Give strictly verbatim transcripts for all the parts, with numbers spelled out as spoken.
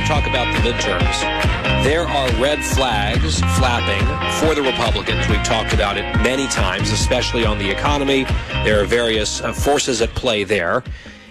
talk about the midterms, there are red flags flapping for the Republicans. We've talked about it many times, especially on the economy. There are various uh, forces at play there.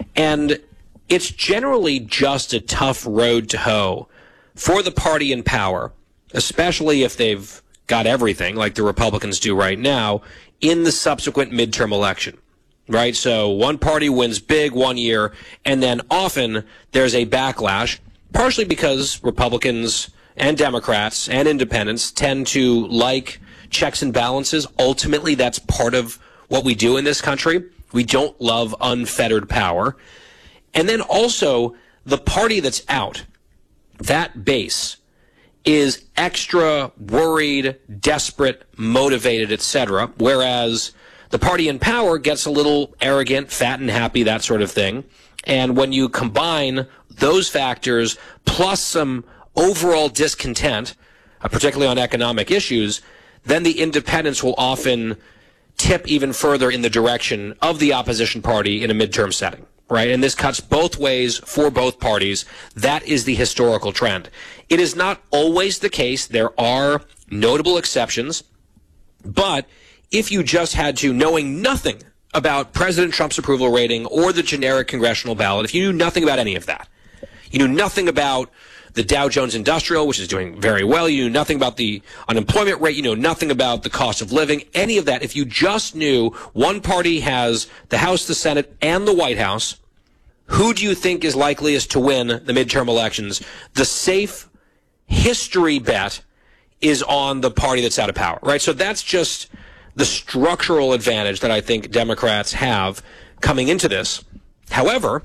And it's generally just a tough road to hoe for the party in power, especially if they've got everything like the Republicans do right now in the subsequent midterm election. Right? So one party wins big one year, and then often there's a backlash, partially because Republicans and Democrats and independents tend to like checks and balances. Ultimately, that's part of what we do in this country. We don't love unfettered power. And then also, the party that's out, that base, is extra worried, desperate, motivated, et cetera, whereas the party in power gets a little arrogant, fat and happy, that sort of thing. And when you combine those factors plus some overall discontent, uh, particularly on economic issues, then the independents will often tip even further in the direction of the opposition party in a midterm setting, right? And this cuts both ways for both parties. That is the historical trend. It is not always the case. There are notable exceptions, but if you just had to, knowing nothing about President Trump's approval rating or the generic congressional ballot, if you knew nothing about any of that, you knew nothing about the Dow Jones Industrial, which is doing very well, you knew nothing about the unemployment rate, you know nothing about the cost of living, any of that, if you just knew one party has the House, the Senate, and the White House, who do you think is likeliest to win the midterm elections? The safe history bet is on the party that's out of power, right? So that's just the structural advantage that I think Democrats have coming into this. However,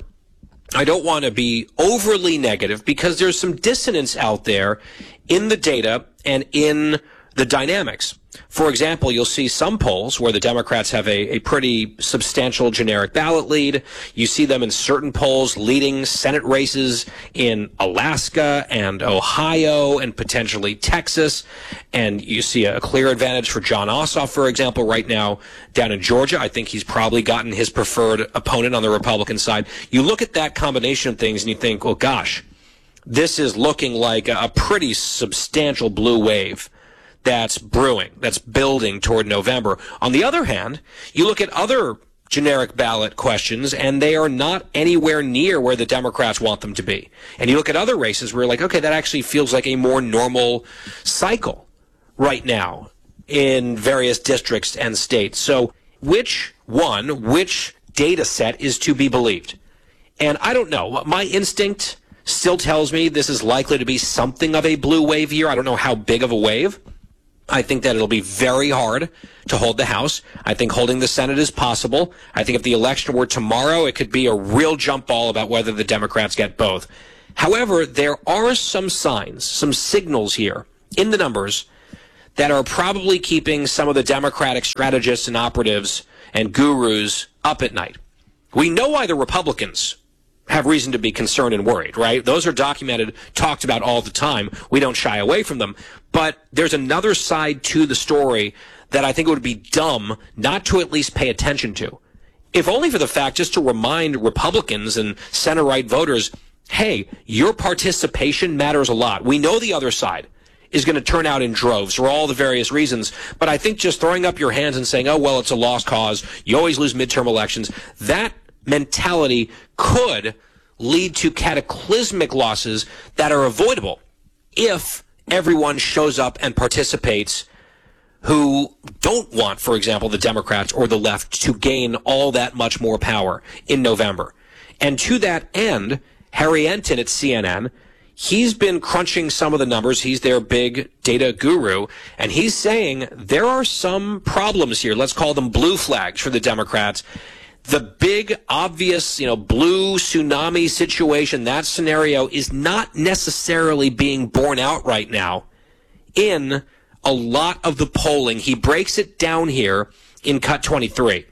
I don't want to be overly negative because there's some dissonance out there in the data and in the dynamics. For example, you'll see some polls where the Democrats have a, a pretty substantial generic ballot lead. You see them in certain polls leading Senate races in Alaska and Ohio and potentially Texas. And you see a clear advantage for Jon Ossoff, for example, right now down in Georgia. I think he's probably gotten his preferred opponent on the Republican side. You look at that combination of things and you think, oh, gosh, this is looking like a pretty substantial blue wave that's brewing, that's building toward November. On the other hand, you look at other generic ballot questions, and they are not anywhere near where the Democrats want them to be. And you look at other races where you're like, okay, that actually feels like a more normal cycle right now in various districts and states. So which one, which data set is to be believed? And I don't know. My instinct still tells me this is likely to be something of a blue wave year. I don't know how big of a wave. I think that it'll be very hard to hold the House. I think holding the Senate is possible. I think if the election were tomorrow, it could be a real jump ball about whether the Democrats get both. However, there are some signs, some signals here in the numbers that are probably keeping some of the Democratic strategists and operatives and gurus up at night. We know why the Republicans have reason to be concerned and worried, right? Those are documented, talked about all the time. We don't shy away from them. But there's another side to the story that I think it would be dumb not to at least pay attention to. If only for the fact just to remind Republicans and center-right voters, hey, your participation matters a lot. We know the other side is going to turn out in droves for all the various reasons. But I think just throwing up your hands and saying, oh, well, it's a lost cause, you always lose midterm elections, that mentality could lead to cataclysmic losses that are avoidable if everyone shows up and participates who don't want, for example, the Democrats or the left to gain all that much more power in November. And to that end, Harry Enten at C N N, he's been crunching some of the numbers. He's their big data guru, and he's saying there are some problems here. Let's call them blue flags for the Democrats. The big, obvious, you know, blue tsunami situation, that scenario is not necessarily being borne out right now in a lot of the polling. He breaks it down here in cut twenty-three.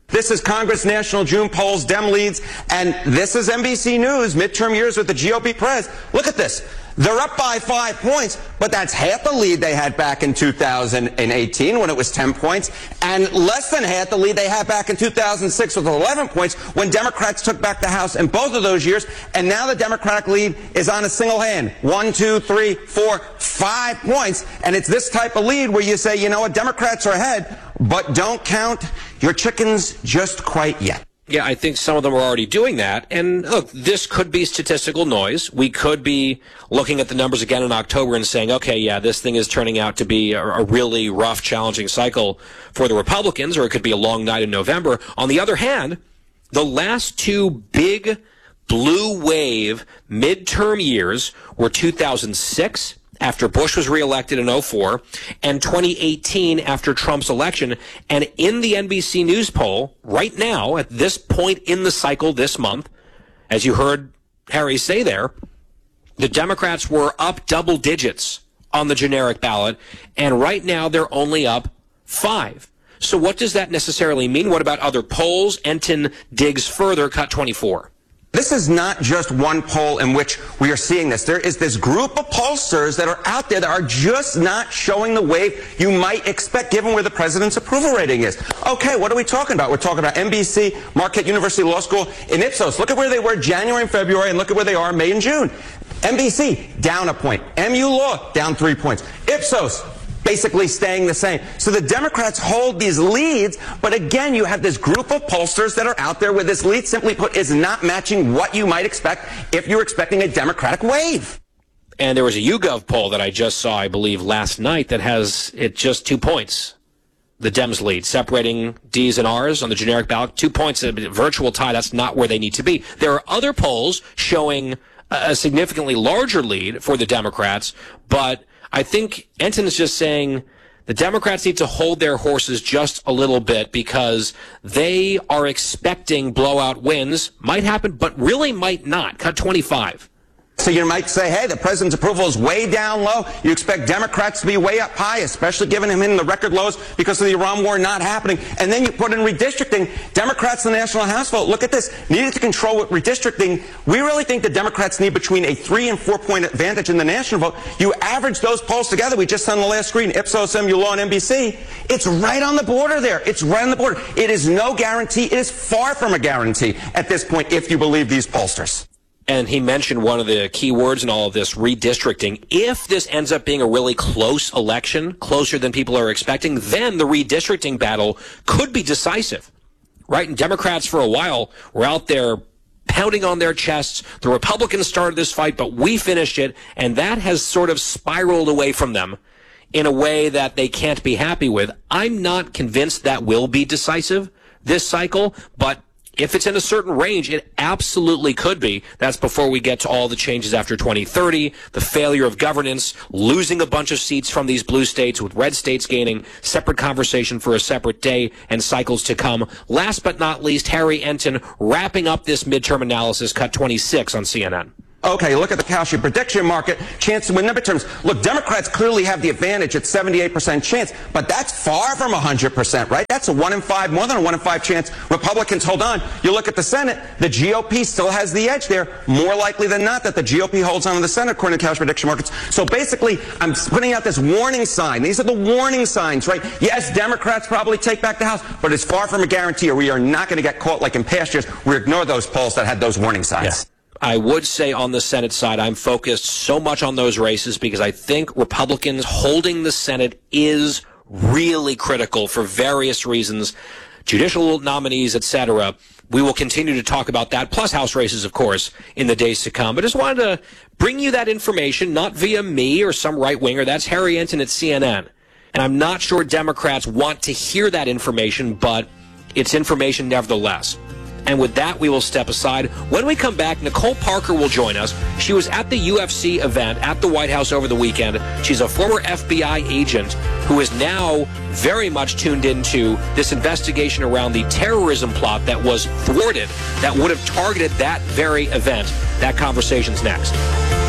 This is Congress National June polls, Dem leads, and this is N B C News, midterm years with the G O P prez. Look at this. They're up by five points, but that's half the lead they had back in two thousand eighteen when it was ten points, and less than half the lead they had back in two thousand six with eleven points when Democrats took back the House in both of those years, and now the Democratic lead is on a single hand. One, two, three, four, five points, and it's this type of lead where you say, you know what, Democrats are ahead, but don't count your chickens just quite yet. Yeah, I think some of them are already doing that. And look, this could be statistical noise. We could be looking at the numbers again in October and saying, okay, yeah, this thing is turning out to be a, a really rough, challenging cycle for the Republicans, or it could be a long night in November. On the other hand, the last two big blue wave midterm years were two thousand six, after Bush was reelected in oh four, and twenty eighteen after Trump's election. And in the N B C News poll, right now, at this point in the cycle this month, as you heard Harry say there, the Democrats were up double digits on the generic ballot, and right now they're only up five. So what does that necessarily mean? What about other polls? Enton digs further, cut twenty-four. This is not just one poll in which we are seeing this. There is this group of pollsters that are out there that are just not showing the wave you might expect given where the president's approval rating is. Okay, what are we talking about? We're talking about N B C, Marquette University Law School, and Ipsos. Look at where they were January and February, and look at where they are May and June. N B C, down a point. M U Law, down three points. Ipsos, basically staying the same. So the Democrats hold these leads, but again, you have this group of pollsters that are out there where this lead, simply put, is not matching what you might expect if you're expecting a Democratic wave. And there was a YouGov poll that I just saw, I believe, last night that has it just two points. The Dems lead, separating D's and R's on the generic ballot. Two points, a virtual tie. That's not where they need to be. There are other polls showing a significantly larger lead for the Democrats, but I think Enton is just saying the Democrats need to hold their horses just a little bit because they are expecting blowout wins. Might happen, but really might not. Cut twenty-five. So you might say, hey, the president's approval is way down low. You expect Democrats to be way up high, especially given him in the record lows because of the Iran war not happening. And then you put in redistricting. Democrats in the National House vote, look at this, needed to control with redistricting. We really think the Democrats need between a three and four point advantage in the national vote. You average those polls together. We just saw on the last screen, Ipsos, M U Law, and N B C. It's right on the border there. It's right on the border. It is no guarantee. It is far from a guarantee at this point if you believe these pollsters. And he mentioned one of the key words in all of this, redistricting. If this ends up being a really close election, closer than people are expecting, then the redistricting battle could be decisive, right? And Democrats for a while were out there pounding on their chests. The Republicans started this fight, but we finished it, and that has sort of spiraled away from them in a way that they can't be happy with. I'm not convinced that will be decisive this cycle, but if it's in a certain range, it absolutely could be. That's before we get to all the changes after twenty thirty, the failure of governance, losing a bunch of seats from these blue states with red states gaining, separate conversation for a separate day and cycles to come. Last but not least, Harry Enton wrapping up this midterm analysis, cut twenty-six on C N N. Okay, look at the Kalshi prediction market, chance to win midterms. Look, Democrats clearly have the advantage at seventy-eight percent chance, but that's far from one hundred percent, right? That's a one in five, more than a one in five chance. Republicans hold on. You look at the Senate, the G O P still has the edge there. More likely than not that the G O P holds on to the Senate, according to Kalshi prediction markets. So basically, I'm putting out this warning sign. These are the warning signs, right? Yes, Democrats probably take back the House, but it's far from a guarantee, or we are not going to get caught like in past years. We ignore those polls that had those warning signs. Yeah. I would say on the Senate side, I'm focused so much on those races because I think Republicans holding the Senate is really critical for various reasons, judicial nominees, et cetera. We will continue to talk about that, plus House races, of course, in the days to come. But I just wanted to bring you that information, not via me or some right-winger. That's Harry Enton at C N N. And I'm not sure Democrats want to hear that information, but it's information nevertheless. And with that, we will step aside. When we come back, Nicole Parker will join us. She was at the U F C event at the White House over the weekend. She's a former F B I agent who is now very much tuned into this investigation around the terrorism plot that was thwarted, that would have targeted that very event. That conversation's next.